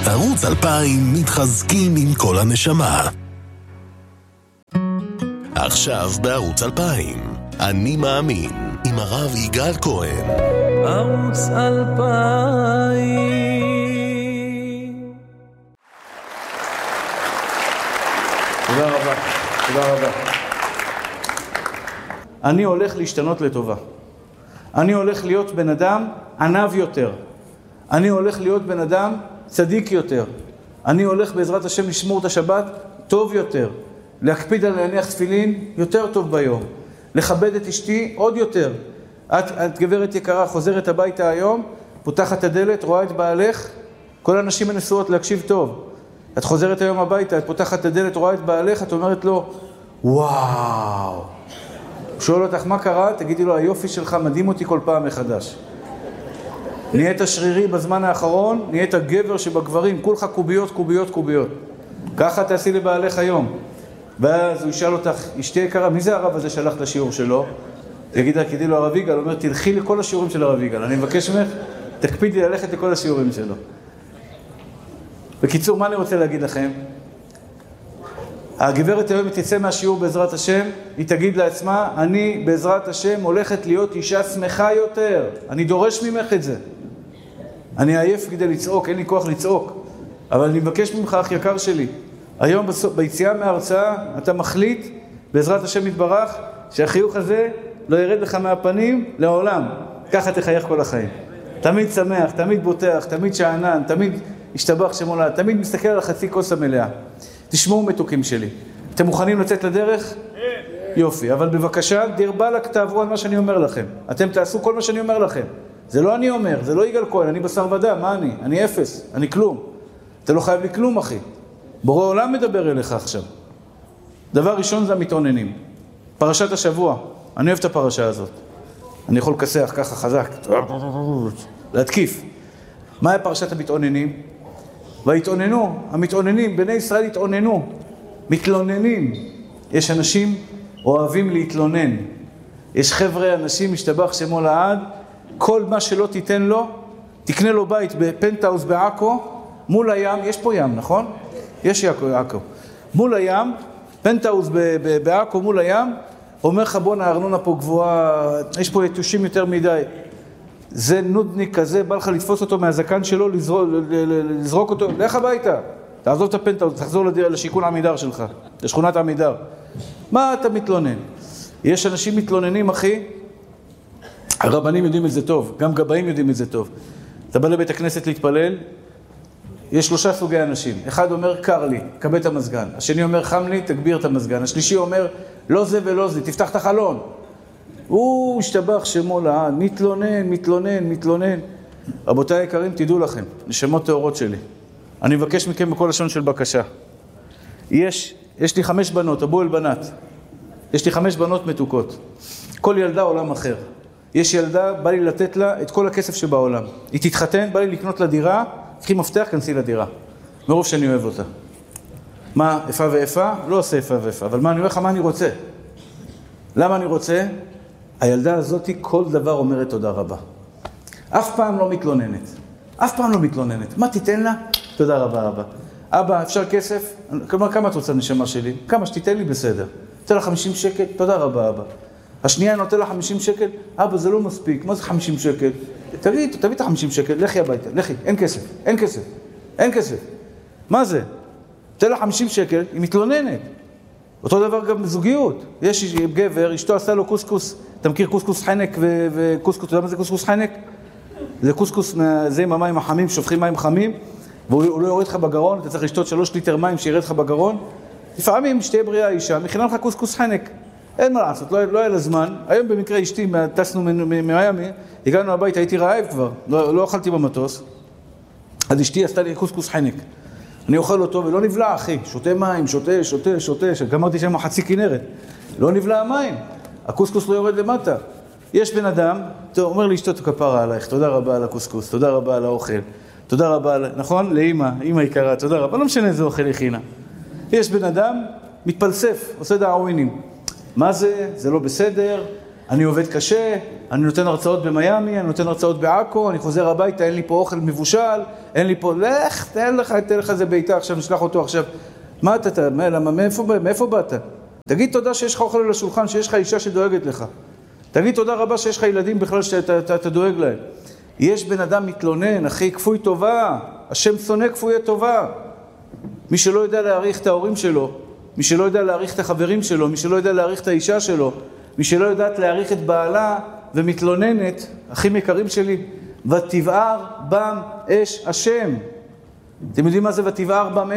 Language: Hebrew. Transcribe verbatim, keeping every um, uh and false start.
ערוץ אלפיים מתחזקים עם כל הנשמה. עכשיו בערוץ אלפיים, אני מאמין, עם הרב יגאל כהן. ערוץ אלפיים. תודה רבה, תודה רבה. אני הולך להשתנות לטובה. אני הולך להיות בן אדם ענב יותר. אני הולך להיות בן אדם צדיק יותר. אני הולך בעזרת השם לשמור את השבת טוב יותר. להקפיד על להניח תפילין יותר טוב ביום. לכבד את אשתי עוד יותר. את, את גברת יקרה, חוזרת הביתה היום, פותחת את הדלת, רואה את בעלך, כל הנשים הנשואות להקשיב טוב. את חוזרת היום הביתה, את פותחת את הדלת, רואה את בעלך, את אומרת לו, וואו. שואל אותך מה קרה? תגידי לו, היופי שלך מדהים אותי כל פעם מחדש. נהיית שרירי בזמן האחרון, נהיית גבר שבגברים, כולך קוביות, קוביות, קוביות. ככה תעשי לבעלך היום. ואז הוא ישאל אותך, אשתי יקרה, מי זה הרב הזה שלח לשיעור שלו? תגיד לה, תגידי לו, הרב יגאל, אומר, תלכי לכל השיעורים של הרב יגאל. אני מבקש ממך, תקפידי ללכת לכל השיעורים שלו. בקיצור, מה אני רוצה להגיד לכם? הגברת היום תצא מהשיעור בעזרת השם, היא תגיד לעצמה, אני בעזרת השם הולכת להיות אישה שמחה יותר. אני דורש ממך את זה. אני עייף כדי לצעוק, אין לי כוח לצעוק. אבל אני מבקש ממך, אח יקר שלי, היום ביציאה מההרצאה אתה מחליט, בעזרת השם יתברך, שהחיוך הזה לא ירד לך מהפנים לעולם. ככה תחייך כל החיים. תמיד שמח, תמיד בוטח, תמיד שענן, תמיד השתבח שמולה, תמיד מסתכל על החצי כוס המלאה. תשמעו מתוקים שלי. אתם מוכנים לצאת לדרך? יופי, אבל בבקשה, דיר באלק תעברו על מה שאני אומר לכם. אתם תעשו כל מה שאני אומר לכם. זה לא אני אומר, זה לא יגאל כהן, אני בשר ודם, מה אני? אני אפס, אני כלום. אתה לא חייב לי כלום, אחי. בורא עולם מדבר אליך עכשיו. דבר ראשון זה המתאוננים. פרשת השבוע, אני אוהב את הפרשה הזאת. אני יכול לקסח ככה חזק, להתקיף. מה היה פרשת המתאוננים? והתאוננו, המתאוננים, בני ישראל התאוננו, מתלוננים. יש אנשים אוהבים להתלונן. יש חבר'ה, אנשים, משתבח שמו לעד, כל מה שלא תיתן לו, תקנה לו בית בפנטהאוס בעכו, מול הים, יש פה ים, נכון? יש עכו. מול הים, פנטהאוס בעכו מול הים, אומר לך בוא הארנונה פה גבוהה, יש פה יתושים יותר מדי. זה נודניק כזה, בא לך לתפוס אותו מהזקן שלו, לזרוק, לזרוק אותו, לך הביתה. תעזוב את הפנטהאוס, תחזור לשיכון עמידר שלך, לשכונת עמידר. מה אתה מתלונן? יש אנשים מתלוננים, אחי, הרבנים יודעים את זה טוב, גם גבאים יודעים את זה טוב. אתה בא לבית הכנסת להתפלל, יש שלושה סוגי אנשים. אחד אומר, קר לי, קבל את המזגן. השני אומר, חם לי, תגביר את המזגן. השלישי אומר, לא זה ולא זה, תפתח את החלון. הוא השתבח שמו לעד, מתלונן, מתלונן, מתלונן. רבותיי היקרים, תדעו לכם, נשמות תאורות שלי. אני מבקש מכם בכל לשון של בקשה. יש, יש לי חמש בנות, אבו אל בנת. יש לי חמש בנות מתוקות. כל ילדה עולם אחר. יש ילדה, בא לי לתת לה את כל הכסף שבעולם. היא תתחתן, בא לי לקנות לה דירה, קחי מפתח, כנסי לדירה. מרוב שאני אוהב אותה. מה, איפה ואיפה? לא עושה איפה ואיפה. אבל מה, אני אומר לך, מה אני רוצה? למה אני רוצה? הילדה הזאת כל דבר אומרת תודה רבה. אף פעם לא מתלוננת. אף פעם לא מתלוננת. מה תיתן לה? תודה רבה, אבא. אבא, אפשר כסף? כמה, כמה את רוצה נשמה שלי? כמה שתיתן לי בסדר. תן לה חמישים שקל? תודה רבה, אבא. השנייה נותן לה חמישים שקל? אבא, זה לא מספיק. מה זה חמישים שקל? תביא, תביא את ה-חמישים שקל, לכי הביתה, לכי, אין כסף, אין כסף, אין כסף. מה זה? תן לה חמישים שקל, היא מתלוננת. אותו דבר גם בזוגיות. יש גבר, אשתו עשה לו קוסקוס, אתה מכיר קוסקוס חנק וקוסקוס, אתה יודע מה זה קוסקוס חנק? זה קוסקוס, זה עם המים החמים, שופכים מים חמים, והוא לא יורד לך בגרון, אתה צריך לשתות שלוש ליטר מים שירד לך בגרון. לפעמים שתהיה בריאה אישה, מכינה לך קוסקוס חנק. אין מה לעשות, לא, לא היה לה זמן. היום במקרה אשתי, טסנו ממיימי, הגענו הביתה, הייתי רעב כבר, לא, לא אכלתי במטוס. אז אשתי עשתה לי קוסקוס חנק. אני אוכל אותו ולא נבלע, אחי. שותה מים, שותה, שותה, שותה. גמרתי שם חצי כנרת. לא נבלע המים. הקוסקוס לא יורד למטה. יש בן אדם, אומר לי אשתו כפרה עלייך, תודה רבה על הקוסקוס, תודה רבה על האוכל, תודה רבה על... נכון? לאמא, אמא יקרה, תודה רבה. לא משנה איזה אוכל הכינה. יש בן אדם, מתפלסף, עושה דעווינים. מה זה? זה לא בסדר, אני עובד קשה, אני נותן הרצאות במיימי, אני נותן הרצאות בעכו, אני חוזר הביתה, אין לי פה אוכל מבושל, אין לי פה, לך, תן לך, תן לך איזה ביתה עכשיו, נשלח אותו עכשיו. מה אתה, אתה, למה, מאיפה, מאיפה באת? תגיד תודה שיש לך אוכל על השולחן, שיש לך אישה שדואגת לך. תגיד תודה רבה שיש לך ילדים בכלל שאתה אתה, אתה דואג להם. יש בן אדם מתלונן, אחי, כפוי טובה, השם שונא כפוי טובה. מי שלא יודע להעריך את ההורים שלו, מי שלא יודע להעריך את החברים שלו, מי שלא יודע להעריך את האישה שלו, מי שלא יודעת להעריך את בעלה ומתלוננת, אחים יקרים שלי, ותבער בם אש השם. אתם יודעים מה זה ותבער בם